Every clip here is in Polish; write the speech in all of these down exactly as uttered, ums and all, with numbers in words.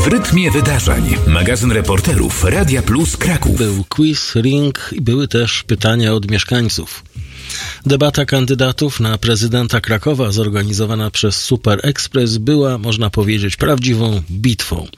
W rytmie wydarzeń. Magazyn reporterów Radia Plus Kraków. Był quiz, ring i były też pytania od mieszkańców. Debata kandydatów na prezydenta Krakowa zorganizowana przez Super Express była, można powiedzieć, prawdziwą bitwą.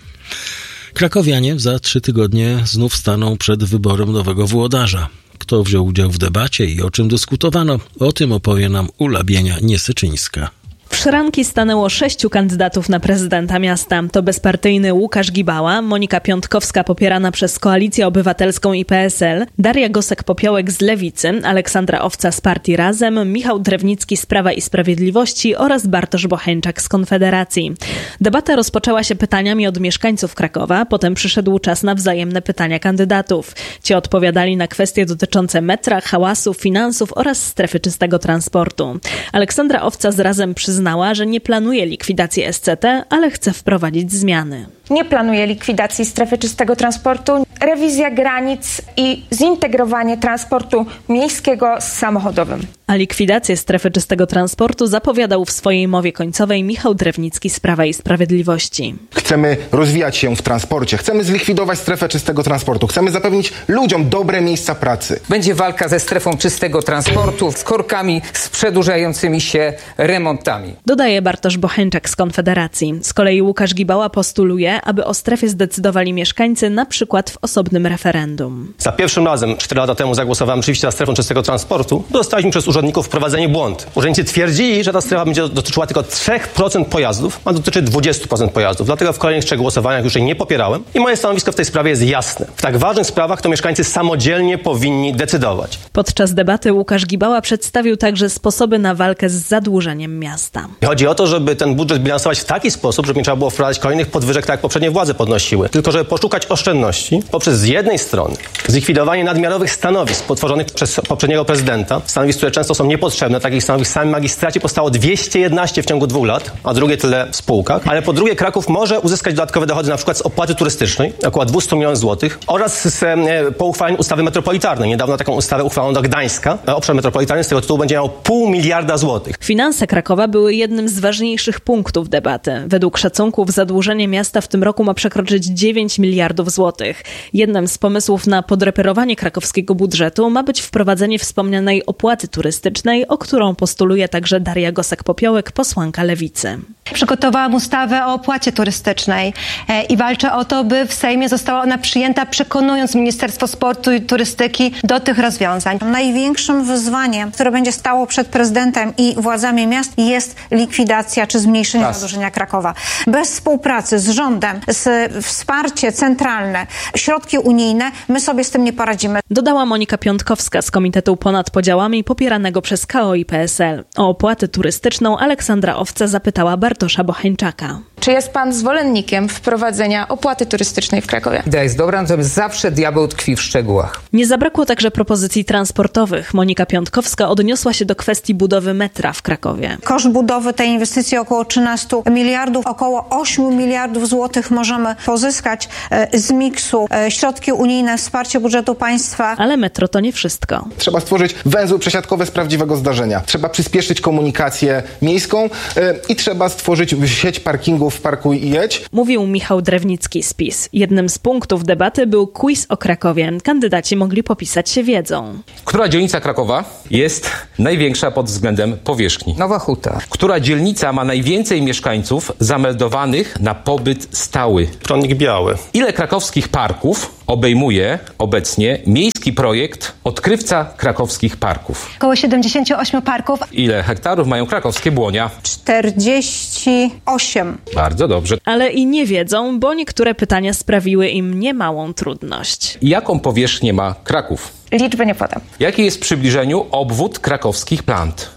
Krakowianie za trzy tygodnie znów staną przed wyborem nowego włodarza. Kto wziął udział w debacie i o czym dyskutowano, o tym opowie nam Ula Bienia-Niesyczyńska. W szranki stanęło sześciu kandydatów na prezydenta miasta. To bezpartyjny Łukasz Gibała, Monika Piątkowska popierana przez Koalicję Obywatelską i P S L, Daria Gosek-Popiołek z Lewicy, Aleksandra Owca z Partii Razem, Michał Drewnicki z Prawa i Sprawiedliwości oraz Bartosz Bocheńczak z Konfederacji. Debata rozpoczęła się pytaniami od mieszkańców Krakowa, potem przyszedł czas na wzajemne pytania kandydatów. Ci odpowiadali na kwestie dotyczące metra, hałasu, finansów oraz strefy czystego transportu. Aleksandra Owca z Razem przyznała, że nie planuje likwidacji S C T, ale chce wprowadzić zmiany. Nie planuje likwidacji strefy czystego transportu, rewizja granic i zintegrowanie transportu miejskiego z samochodowym. A likwidację strefy czystego transportu zapowiadał w swojej mowie końcowej Michał Drewnicki z Prawa i Sprawiedliwości. Chcemy rozwijać się w transporcie, chcemy zlikwidować strefę czystego transportu, chcemy zapewnić ludziom dobre miejsca pracy. Będzie walka ze strefą czystego transportu, z korkami, z przedłużającymi się remontami. Dodaje Bartosz Bocheńczak z Konfederacji. Z kolei Łukasz Gibała postuluje, aby o strefie zdecydowali mieszkańcy na przykład w osobnym referendum. Za pierwszym razem cztery lata temu zagłosowałem oczywiście za strefą czystego transportu. Dostaliśmy przez urzędników wprowadzenie błąd. Urzędnicy twierdzili, że ta strefa będzie dotyczyła tylko trzy procent pojazdów, a dotyczy dwadzieścia procent pojazdów. Dlatego w kolejnych trzech głosowaniach już jej nie popierałem. I moje stanowisko w tej sprawie jest jasne. W tak ważnych sprawach to mieszkańcy samodzielnie powinni decydować. Podczas debaty Łukasz Gibała przedstawił także sposoby na walkę z zadłużeniem miasta. Chodzi o to, żeby ten budżet bilansować w taki sposób, żeby nie trzeba było wprowadzać kolejnych podwyżek, tak jak poprzednie władze podnosiły. Tylko żeby poszukać oszczędności poprzez z jednej strony zlikwidowanie nadmiarowych stanowisk potworzonych przez poprzedniego prezydenta, stanowisk, które często są niepotrzebne. Takich stanowisk w samym magistracie powstało dwieście jedenaście w ciągu dwóch lat, a drugie tyle w spółkach. Ale po drugie Kraków może uzyskać dodatkowe dochody na przykład z opłaty turystycznej, około dwieście milionów złotych, oraz z, e, po uchwaleniu ustawy metropolitarnej. Niedawno taką ustawę uchwalono do Gdańska. Obszar metropolitarny z tego tytułu będzie miał pół miliarda złotych. Finanse Krakowa były jednym z ważniejszych punktów debaty. Według szacunków zadłużenie miasta w tym roku ma przekroczyć dziewięć miliardów złotych. Jednym z pomysłów na podreperowanie krakowskiego budżetu ma być wprowadzenie wspomnianej opłaty turystycznej, o którą postuluje także Daria Gosek-Popiołek, posłanka Lewicy. Przygotowałam ustawę o opłacie turystycznej i walczę o to, by w Sejmie została ona przyjęta, przekonując Ministerstwo Sportu i Turystyki do tych rozwiązań. Największym wyzwaniem, które będzie stało przed prezydentem i władzami miast, jest likwidacja czy zmniejszenie Raz. zadłużenia Krakowa. Bez współpracy z rządem, z wsparcie centralne, środki unijne, my sobie z tym nie poradzimy. Dodała Monika Piątkowska z Komitetu Ponad Podziałami popieranego przez K O i P S L. O opłatę turystyczną Aleksandra Owca zapytała Bartosza Bocheńczaka. Czy jest pan zwolennikiem wprowadzenia opłaty turystycznej w Krakowie? Idea jest dobra, natomiast zawsze diabeł tkwi w szczegółach. Nie zabrakło także propozycji transportowych. Monika Piątkowska odniosła się do kwestii budowy metra w Krakowie. Koszt budowy tej inwestycji około trzynaście miliardów, około osiem miliardów złotych możemy pozyskać z miksu środki unijne, wsparcie budżetu państwa. Ale metro to nie wszystko. Trzeba stworzyć węzły przesiadkowe z prawdziwego zdarzenia. Trzeba przyspieszyć komunikację miejską yy, i trzeba stworzyć sieć parkingów w Parkuj i Jedź. Mówił Michał Drewnicki z PiS. Jednym z punktów debaty był quiz o Krakowie. Kandydaci mogli popisać się wiedzą. Która dzielnica Krakowa jest największa pod względem powierzchni? Nowa Huta. Która dzielnica ma najwięcej mieszkańców zameldowanych na pobyt stały? Prądnik Biały. Ile krakowskich parków obejmuje obecnie miejski projekt Odkrywca Krakowskich Parków? Około siedemdziesiąt osiem parków. Ile hektarów mają krakowskie Błonia? czterdzieści osiem. Bardzo dobrze. Ale i nie wiedzą, bo niektóre pytania sprawiły im niemałą trudność. Jaką powierzchnię ma Kraków? Liczby nie podam. Jaki jest w przybliżeniu obwód krakowskich plant?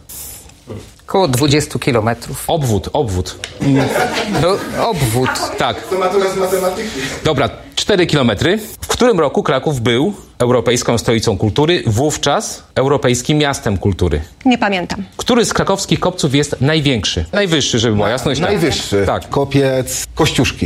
Około dwadzieścia kilometrów. Obwód, obwód. No, obwód. Tak. To matura z matematyki. Dobra, cztery kilometry. W którym roku Kraków był Europejską Stolicą Kultury, wówczas Europejskim Miastem Kultury? Nie pamiętam. Który z krakowskich kopców jest największy? Najwyższy, żeby była jasność. Najwyższy. Tak. Kopiec Kościuszki.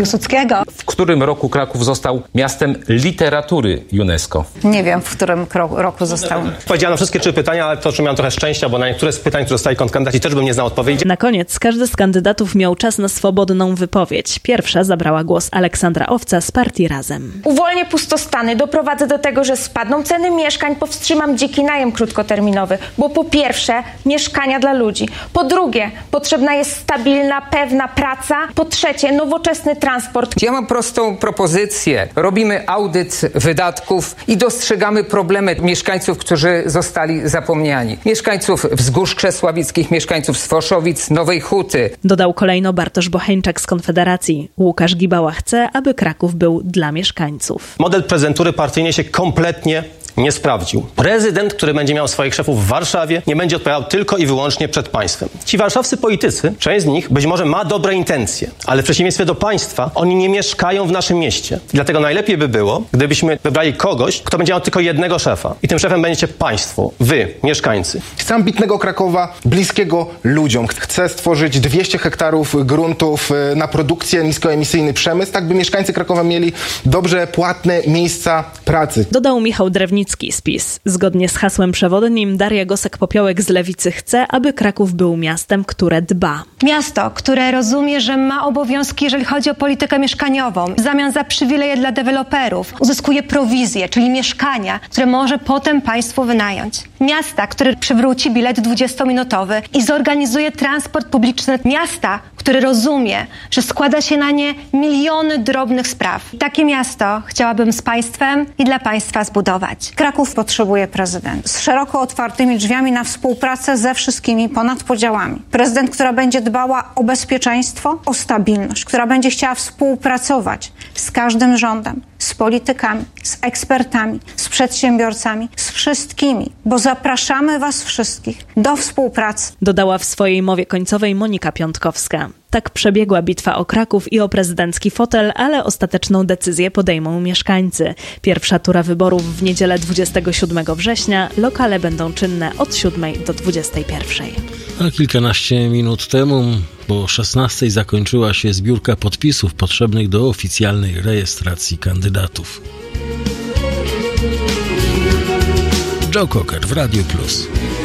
Piłsudskiego. W którym roku Kraków został miastem literatury UNESCO? Nie wiem, w którym roku został. Powiedziałem wszystkie trzy pytania, ale to, że miałem trochę szczęścia, bo na niektóre z pytań, które zostali kandydaci, też bym nie znał odpowiedzi. Na koniec każdy z kandydatów miał czas na swobodną wypowiedź. Pierwsza zabrała głos Aleksandra Owca z partii Razem. Uwolnię pustostany, doprowadzę do tego, że spadną ceny mieszkań, powstrzymam dziki najem krótkoterminowy, bo po pierwsze mieszkania dla ludzi, po drugie potrzebna jest stabilna, pewna praca, po trzecie nowoczesny transport. Ja mam prostą propozycję. Robimy audyt wydatków i dostrzegamy problemy mieszkańców, którzy zostali zapomniani. Mieszkańców Wzgórz Krzesławickich, mieszkańców Sfoszowic, Nowej Huty. Dodał kolejno Bartosz Bocheńczak z Konfederacji. Łukasz Gibała chce, aby Kraków był dla mieszkańców. Model prezydentury partyjnej się kompletnie nie sprawdził. Prezydent, który będzie miał swoich szefów w Warszawie, nie będzie odpowiadał tylko i wyłącznie przed państwem. Ci warszawscy politycy, część z nich być może ma dobre intencje, ale w przeciwieństwie do państwa, oni nie mieszkają w naszym mieście. Dlatego najlepiej by było, gdybyśmy wybrali kogoś, kto będzie miał tylko jednego szefa. I tym szefem będziecie państwo, wy, mieszkańcy. Chcę ambitnego Krakowa, bliskiego ludziom. Chcę stworzyć dwieście hektarów gruntów na produkcję, niskoemisyjny przemysł, tak by mieszkańcy Krakowa mieli dobrze płatne miejsca pracy. Dodał Michał Drewnicki z PiS. Zgodnie z hasłem przewodnim Daria Gosek-Popiołek z Lewicy chce, aby Kraków był miastem, które dba. Miasto, które rozumie, że ma obowiązki, jeżeli chodzi o politykę mieszkaniową. W zamian za przywileje dla deweloperów uzyskuje prowizję, czyli mieszkania, które może potem państwu wynająć. Miasta, które przywróci bilet dwudziestominutowy i zorganizuje transport publiczny. Miasta, które rozumie, że składa się na nie miliony drobnych spraw. Takie miasto chciałabym z państwem i dla państwa zbudować. Kraków potrzebuje prezydenta z szeroko otwartymi drzwiami na współpracę ze wszystkimi ponad podziałami. Prezydent, która będzie dbała o bezpieczeństwo, o stabilność, która będzie chciała współpracować z każdym rządem, z politykami, z ekspertami, z przedsiębiorcami, z wszystkimi, bo zapraszamy was wszystkich do współpracy. Dodała w swojej mowie końcowej Monika Piątkowska. Tak przebiegła bitwa o Kraków i o prezydencki fotel, ale ostateczną decyzję podejmą mieszkańcy. Pierwsza tura wyborów w niedzielę dwudziestego siódmego września. Lokale będą czynne od siódmej do dwudziestej pierwszej. A kilkanaście minut temu, po szesnastej, zakończyła się zbiórka podpisów potrzebnych do oficjalnej rejestracji kandydatów. Joe Cocker w Radiu Plus.